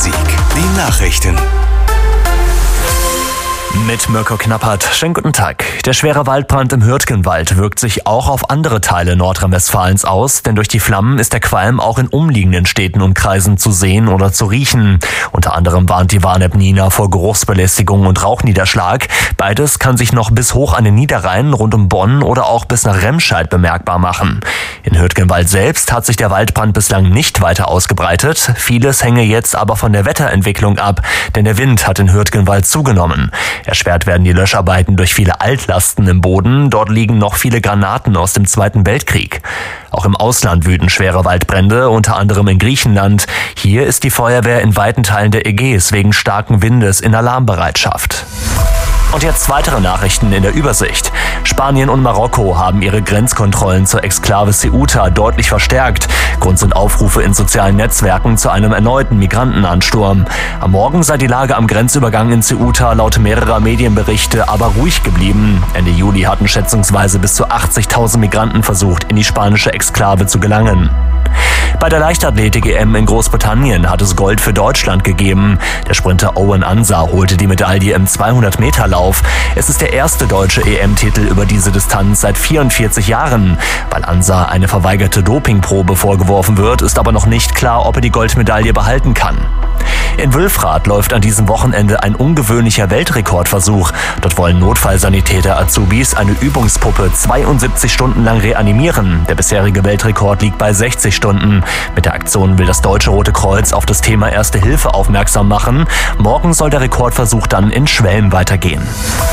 Bonn-Rhein-Sieg. Die Nachrichten. Mit Mirko Knappert. Schönen guten Tag. Der schwere Waldbrand im Hürtgenwald wirkt sich auch auf andere Teile Nordrhein-Westfalens aus, denn durch die Flammen ist der Qualm auch in umliegenden Städten und Kreisen zu sehen oder zu riechen. Unter anderem warnt die Warn-App Nina vor Geruchsbelästigung und Rauchniederschlag. Beides kann sich noch bis hoch an den Niederrhein rund um Bonn oder auch bis nach Remscheid bemerkbar machen. In Hürtgenwald selbst hat sich der Waldbrand bislang nicht weiter ausgebreitet. Vieles hänge jetzt aber von der Wetterentwicklung ab, denn der Wind hat in Hürtgenwald zugenommen. Erschwert werden die Löscharbeiten durch viele Altlasten im Boden. Dort liegen noch viele Granaten aus dem Zweiten Weltkrieg. Auch im Ausland wüten schwere Waldbrände, unter anderem in Griechenland. Hier ist die Feuerwehr in weiten Teilen der Ägäis wegen starken Windes in Alarmbereitschaft. Und jetzt weitere Nachrichten in der Übersicht. Spanien und Marokko haben ihre Grenzkontrollen zur Exklave Ceuta deutlich verstärkt. Grund sind Aufrufe in sozialen Netzwerken zu einem erneuten Migrantenansturm. Am Morgen sei die Lage am Grenzübergang in Ceuta laut mehrerer Medienberichte aber ruhig geblieben. Ende Juli hatten schätzungsweise bis zu 80.000 Migranten versucht, in die spanische Exklave zu gelangen. Bei der Leichtathletik-EM in Großbritannien hat es Gold für Deutschland gegeben. Der Sprinter Owen Ansa holte die Medaille im 200-Meter-Lauf. Es ist der erste deutsche EM-Titel über diese Distanz seit 44 Jahren. Weil Ansa eine verweigerte Dopingprobe vorgeworfen wird, ist aber noch nicht klar, ob er die Goldmedaille behalten kann. In Wülfrath läuft an diesem Wochenende ein ungewöhnlicher Weltrekordversuch. Dort wollen Notfallsanitäter Azubis eine Übungspuppe 72 Stunden lang reanimieren. Der bisherige Weltrekord liegt bei 60 Stunden. Mit der Aktion will das Deutsche Rote Kreuz auf das Thema Erste Hilfe aufmerksam machen. Morgen soll der Rekordversuch dann in Schwelm weitergehen.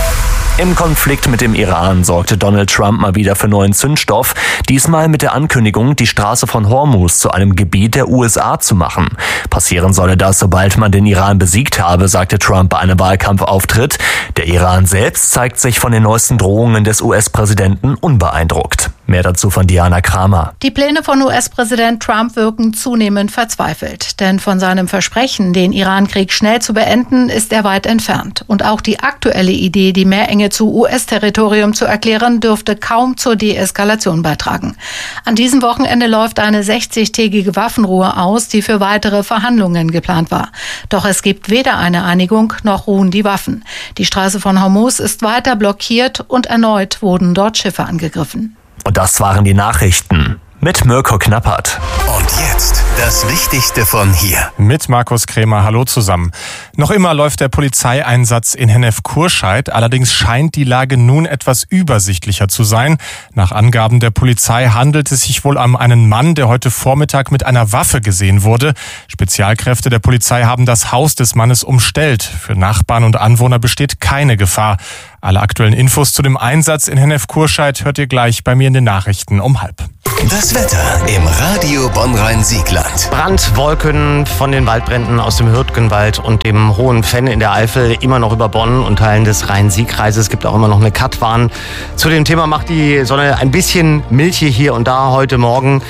Im Konflikt mit dem Iran sorgte Donald Trump mal wieder für neuen Zündstoff. Diesmal mit der Ankündigung, die Straße von Hormuz zu einem Gebiet der USA zu machen. Passieren solle das, sobald man den Iran besiegt habe, sagte Trump bei einem Wahlkampfauftritt. Der Iran selbst zeigt sich von den neuesten Drohungen des US-Präsidenten unbeeindruckt. Mehr dazu von Diana Kramer. Die Pläne von US-Präsident Trump wirken zunehmend verzweifelt. Denn von seinem Versprechen, den Iran-Krieg schnell zu beenden, ist er weit entfernt. Und auch die aktuelle Idee, die Meerenge zu US-Territorium zu erklären, dürfte kaum zur Deeskalation beitragen. An diesem Wochenende läuft eine 60-tägige Waffenruhe aus, die für weitere Verhandlungen geplant war. Doch es gibt weder eine Einigung, noch ruhen die Waffen. Die Straße von Hormuz ist weiter blockiert und erneut wurden dort Schiffe angegriffen. Und das waren die Nachrichten mit Mirko Knappert. Und jetzt das Wichtigste von hier. Mit Markus Krämer, hallo zusammen. Noch immer läuft der Polizeieinsatz in Hennef-Kurscheid. Allerdings scheint die Lage nun etwas übersichtlicher zu sein. Nach Angaben der Polizei handelt es sich wohl um einen Mann, der heute Vormittag mit einer Waffe gesehen wurde. Spezialkräfte der Polizei haben das Haus des Mannes umstellt. Für Nachbarn und Anwohner besteht keine Gefahr. Alle aktuellen Infos zu dem Einsatz in Hennef-Kurscheid hört ihr gleich bei mir in den Nachrichten um 12:30. Das Wetter im Radio Bonn-Rhein-Siegland. Brandwolken von den Waldbränden aus dem Hürtgenwald und dem Hohen Venn in der Eifel immer noch über Bonn und Teilen des Rhein-Sieg-Kreises. Es gibt auch immer noch eine Cut-Warn. Zu dem Thema macht die Sonne ein bisschen Milch hier und da heute Morgen.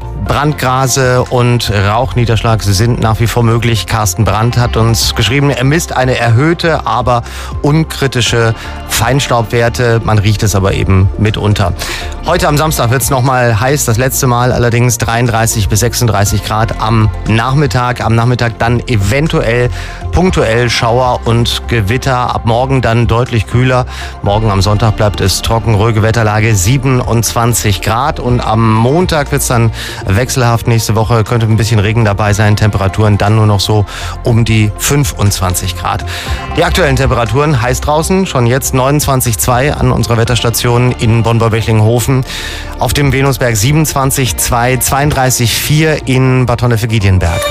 Brandgrase und Rauchniederschlag sind nach wie vor möglich. Carsten Brandt hat uns geschrieben, er misst eine erhöhte, aber unkritische Feinstaubwerte. Man riecht es aber eben mitunter. Heute am Samstag wird es nochmal heiß, das letzte Mal allerdings 33 bis 36 Grad am Nachmittag. Am Nachmittag dann eventuell punktuell Schauer und Gewitter. Ab morgen dann deutlich kühler. Morgen am Sonntag bleibt es trocken, ruhige Wetterlage 27 Grad. Und am Montag wird es dann wechselhaft. Nächste Woche könnte ein bisschen Regen dabei sein. Temperaturen dann nur noch so um die 25 Grad. Die aktuellen Temperaturen heiß draußen. Schon jetzt 29,2 an unserer Wetterstation in Bonn-Böblinghofen. Auf dem Venusberg 27,2, 32,4 in Bad Honnef-Giedienberg.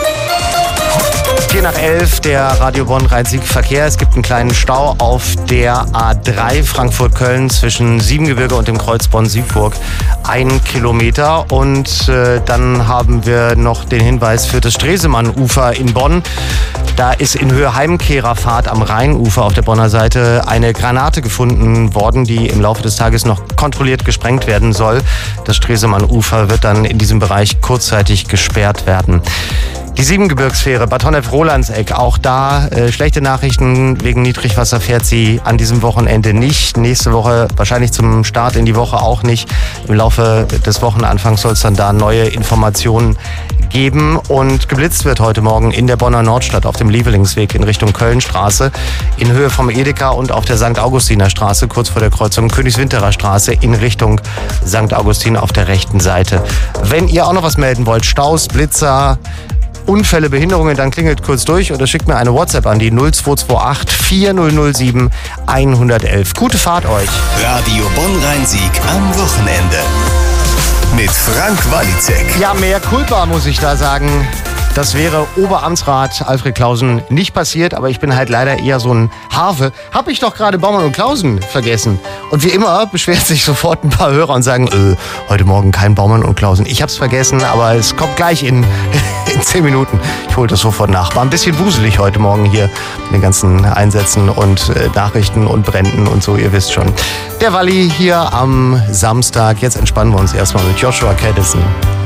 10:11, der Radio Bonn-Rhein-Sieg-Verkehr. Es gibt einen kleinen Stau auf der A3 Frankfurt-Köln zwischen Siebengebirge und dem Kreuz Bonn-Siegburg. 1 Kilometer. Und dann haben wir noch den Hinweis für das Stresemann-Ufer in Bonn. Da ist in Höhe Heimkehrerfahrt am Rheinufer auf der Bonner Seite eine Granate gefunden worden, die im Laufe des Tages noch kontrolliert gesprengt werden soll. Das Stresemann-Ufer wird dann in diesem Bereich kurzzeitig gesperrt werden. Die Siebengebirgsfähre Bad Honnef-Rolandseck, auch da schlechte Nachrichten. Wegen Niedrigwasser fährt sie an diesem Wochenende nicht. Nächste Woche wahrscheinlich zum Start in die Woche auch nicht. Im Laufe des Wochenanfangs soll es dann da neue Informationen geben. Und geblitzt wird heute Morgen in der Bonner Nordstadt auf dem Lievelingsweg in Richtung Kölnstraße, in Höhe vom Edeka und auf der St. Augustiner Straße, kurz vor der Kreuzung Königswinterer Straße in Richtung St. Augustin auf der rechten Seite. Wenn ihr auch noch was melden wollt, Staus, Blitzer, Unfälle, Behinderungen, dann klingelt kurz durch oder schickt mir eine WhatsApp an die 0228 4007 111. Gute Fahrt euch. Radio Bonn-Rhein-Sieg am Wochenende. Mit Frank Walizek. Ja, mehr Culpa, muss ich da sagen. Das wäre Oberamtsrat Alfred Klausen nicht passiert, aber ich bin halt leider eher so ein Harve. Hab ich doch gerade Baumann und Klausen vergessen. Und wie immer beschwert sich sofort ein paar Hörer und sagen, heute Morgen kein Baumann und Klausen. Ich hab's vergessen, aber es kommt gleich in 10 Minuten. Ich hole das sofort nach. War ein bisschen wuselig heute Morgen hier mit den ganzen Einsätzen und Nachrichten und Bränden und so, ihr wisst schon. Der Walli hier am Samstag. Jetzt entspannen wir uns erstmal mit Joshua Caddison.